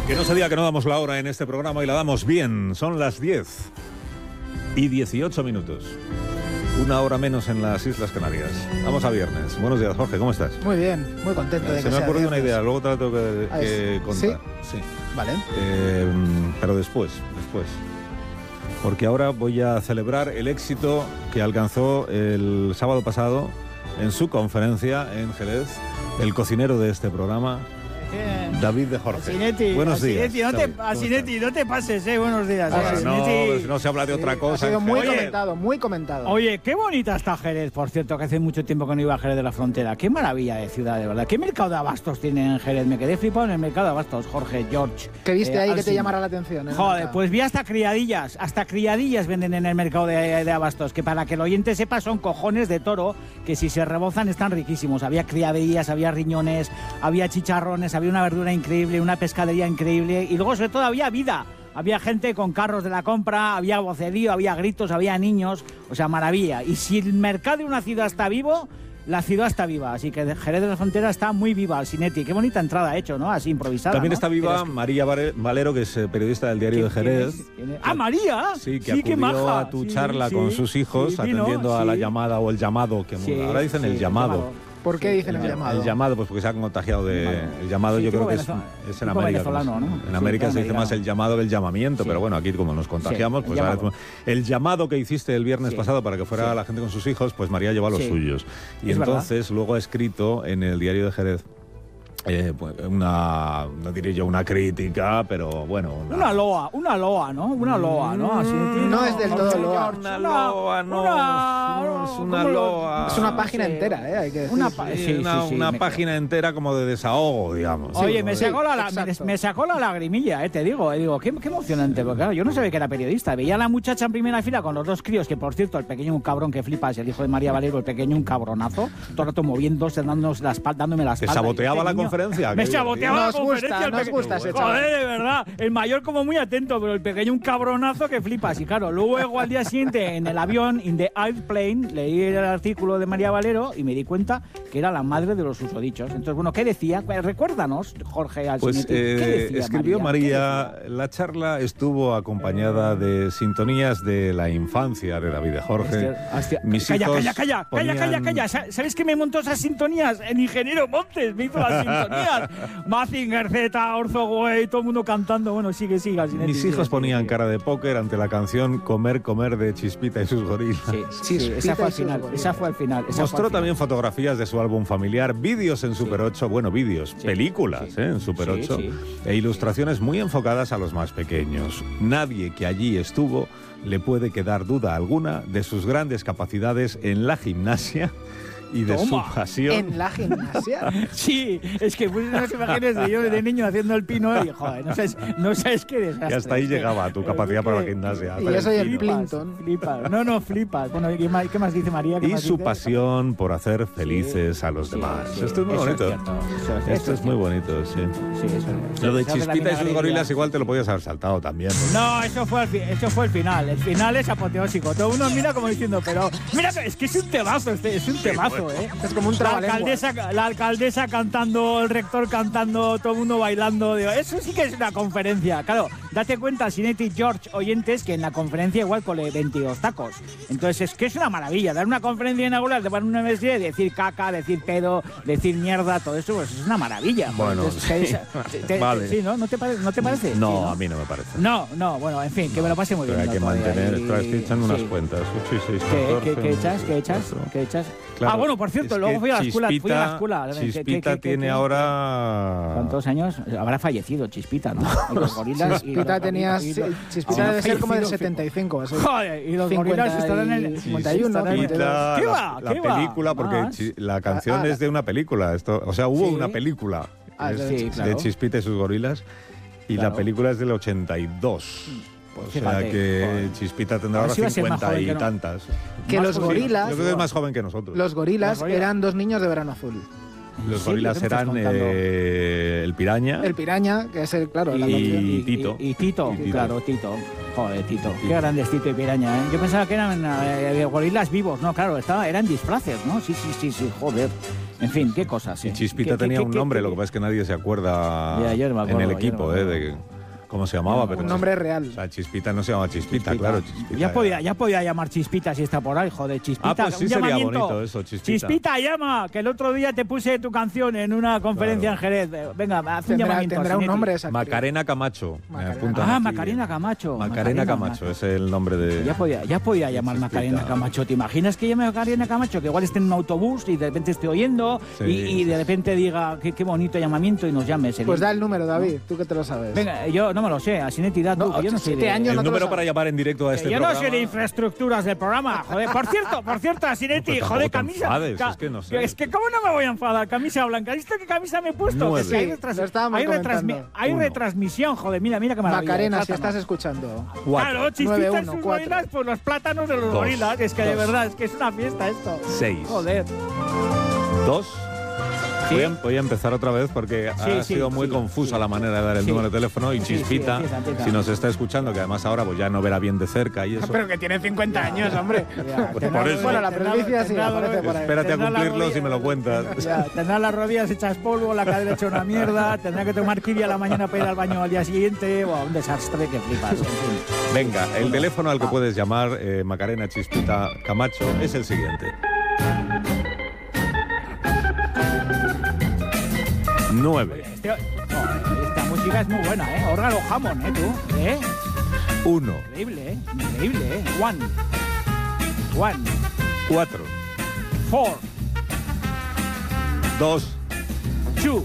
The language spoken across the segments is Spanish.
Que no se diga que no damos la hora en este programa y la damos bien. Son las 10:18. Una hora menos en las Islas Canarias. Vamos a viernes. Buenos días, Jorge, ¿cómo estás? Muy bien, muy contento de que se me ha sea ocurrido viernes. una idea, luego te la tengo que contar. ¿Sí? Vale. Pero después. Porque ahora voy a celebrar el éxito que alcanzó el sábado pasado en su conferencia en Jerez, el cocinero de este programa, David de Jorge. Asinetti, Buenos días. Asinetti, no te pases, buenos días. No se habla de otra cosa. Ha sido muy comentado. Oye, qué bonita está Jerez, por cierto, que hace mucho tiempo que no iba a Jerez de la Frontera. Qué maravilla de ciudad, de verdad. ¿Qué mercado de abastos tienen en Jerez? Me quedé flipado en el mercado de abastos, Jorge, George. ¿Qué viste ahí que te Alsina. llamara la atención? Joder, pues vi hasta criadillas venden en el mercado de abastos, que para que el oyente sepa son cojones de toro, que si se rebozan están riquísimos. Había criadillas, había riñones, había chicharrones, había una verdura increíble, una pescadería increíble, y luego sobre todo había vida. Había gente con carros de la compra, había vocerío, había gritos, había niños, o sea, maravilla. Y si el mercado de una ciudad está vivo, la ciudad está viva, así que Jerez de la Frontera está muy viva, Alsinetti. Qué bonita entrada ha hecho, ¿no? Así improvisada. También ¿no? está viva María Valero, que es periodista del Diario de Jerez. ¡Ah, María! Sí, que acudió qué maja. a tu charla con sus hijos, vino, atendiendo a la llamada o el llamado, que ahora dicen el llamado. ¿Por qué dicen el llamado? El llamado, pues porque se han contagiado de... El llamado Sí, yo creo que es en América. venezolano, ¿no? En América Sí, se dice más el llamado que el llamamiento, pero bueno, aquí como nos contagiamos, pues ahora el llamado que hiciste el viernes pasado para que fuera la gente con sus hijos, pues María lleva los suyos. Y entonces luego ha escrito en el Diario de Jerez pues no diré yo una crítica, pero bueno... Una loa, ¿no? Una loa, ¿no? Así, no es del todo loa. Una loa, no es una loa. Es una página entera, hay que decir. Una página entera como de desahogo, digamos. Oye, me sacó la lagrimilla, te digo. Qué emocionante, porque claro, yo no sabía que era periodista. Veía a la muchacha en primera fila con los dos críos, que por cierto, el pequeño un cabrón que flipas, el hijo de María Valero, el pequeño un cabronazo, todo el rato moviéndose, dándome la espalda. ¿Te saboteaba la conferencia? Me saboteaba la conferencia. Nos gusta ese chaval. Joder, de verdad. El mayor como muy atento, pero el pequeño un cabronazo que flipas. Y claro, luego al día siguiente en el avión, in the airplane, leí el artículo de María Valero y me di cuenta que era la madre de los susodichos. Entonces, bueno, ¿qué decía? Recuérdanos, Jorge Alsinetti. Pues ¿qué decía escribió María, la charla estuvo acompañada de sintonías de la infancia de David de Jorge. Mis hijos Calla. ¿Sabes qué me montó esas sintonías? El ingeniero Montes me hizo las sintonías. Mazinger Z, Orzo Güey, todo el mundo cantando. Bueno, sigue, Alsinetti. Mis hijos ponían cara de póker ante la canción Comer de Chispita y sus gorilas. Sí, esa fue al final. Mostró también fotografías de su álbum familiar, vídeos en Super 8, películas en Super 8, e ilustraciones muy enfocadas a los más pequeños. Nadie que allí estuvo le puede quedar duda alguna de sus grandes capacidades en la gimnasia y de su pasión. ¿En la gimnasia? Sí, es que puse unas imágenes de yo de niño haciendo el pino y joder, no sabes qué desastre. Y hasta ahí llegaba tu capacidad para la gimnasia. Y yo soy el Plinton. Flipas. No, flipas. Bueno, ¿qué más dice María? Y su pasión por hacer felices a los demás. Esto es muy bonito. Esto es muy bonito, sí. Lo de Chispita y sus gorilas igual te lo podías haber saltado también. No, eso fue el final. El final es apoteósico. Todo uno mira como diciendo, pero mira, es que es un temazo, es un temazo. Es como un trabalenguas. La alcaldesa cantando, el rector cantando, todo el mundo bailando. Eso sí que es una conferencia. Claro, date cuenta, Alsinetti, George, oyentes, que en la conferencia igual cole 22 tacos. Entonces es que es una maravilla. Dar una conferencia inaugural, te ponen una universidad, decir caca, decir pedo, decir mierda, todo eso, pues es una maravilla. Bueno, vale. Sí, ¿no? ¿No te parece? No, sí, ¿no? a mí no me parece. No, bueno, en fin, que me lo pase muy bien. Pero hay que mantener, estoy echando unas cuentas. 8 y 6, 14, ¿Qué echas? Claro, bueno, por cierto, luego fui a la escuela. Chispita tiene ahora... ¿Cuántos años? Habrá fallecido Chispita, ¿no? Y los gorilas... Chispita debe ser como del 75. Joder, y los gorilas estarán en el 51. ¿Qué va? La película, porque la canción es de una película. Hubo una película de Chispita y sus gorilas, y la película es del 82. O sea que Chispita tendrá ahora 50 y tantas. Que los gorilas... Yo creo que es más joven que nosotros. Los gorilas eran dos niños de Verano Azul. Los gorilas eran el Piraña. El Piraña, que es el, claro, y Tito. Y Tito, claro, Tito. Joder, Tito. Qué grandes Tito y Piraña, ¿eh? Yo pensaba que eran gorilas vivos, ¿no? Claro, eran disfraces, ¿no? Sí, joder. En fin, qué cosas. Y Chispita tenía un nombre, lo que pasa es que nadie se acuerda en el equipo de cómo se llamaba. Pero un nombre real. O sea, Chispita no se llama Chispita, claro. Chispita ya podía llamar Chispita si está por ahí, joder, Chispita. Pues sí sería bonito eso, Chispita. Chispita, llama, que el otro día te puse tu canción en una conferencia en Jerez. Venga, haz un llamamiento. Tendrá un nombre esa. Macarena Camacho. Macarena Camacho. Macarena Camacho es el nombre de... Ya podía llamar Macarena Camacho. ¿Te imaginas que llame Macarena Camacho? Que igual esté en un autobús y de repente esté oyendo y de repente diga qué bonito llamamiento y nos llame. Pues da el número, David, tú que te lo sabes. Venga, yo no me lo sé, así entidad tú, que yo no sé de años. El número para llamar en directo a este programa. Yo no sé de infraestructuras del programa, joder. Por cierto, Asinetti, joder, camisa. Es que no sé. Es que cómo no me voy a enfadar, camisa blanca. ¿Has visto qué camisa me he puesto? Sí, hay retransmisión, joder, mira qué maravilla. Macarena, si estás escuchando. Claro, Chispita y sus gorilas, pues los plátanos de los gorilas. Es que de verdad, es que es una fiesta esto. 6. Joder. 2. ¿Sí? Voy a empezar otra vez porque ha sido muy confusa la manera de dar el número de teléfono y Chispita, empieza. Si nos está escuchando, que además ahora pues ya no verá bien de cerca y eso. Pero que tiene 50 años, hombre. Por eso. Bueno, la presbicia sí aparece por ahí. Espérate a cumplirlos y me lo cuentas. Tendrá las rodillas hechas polvo, la cadera hecha una mierda, tendrá que tomar kiwi a la mañana para ir al baño al día siguiente. Un desastre que flipas. En fin. Venga, el teléfono al que puedes llamar, Macarena Chispita Camacho, es el siguiente. 9. Esta música es muy buena, ¿eh? Órgano Hammond, tú. 1. Increíble, Increíble, 1. 4. 4. 2. 2.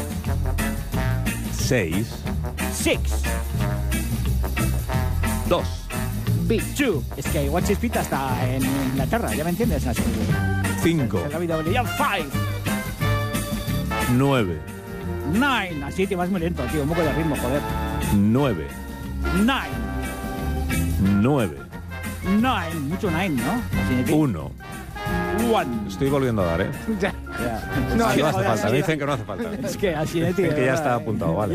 6. 6. 2. Big 2. Es que igual Chispita está en Inglaterra, ¿ya me entiendes? 5. En la vida 5. 9. 9. Así te vas muy lento, tío. Un poco de ritmo, joder. 9. 9. 9. 9. Mucho 9, ¿no? 1. 1. Estoy volviendo a dar, ¿eh? Ya. No hace falta. Me dicen que no hace falta. Es que así de que ya está apuntado, vale.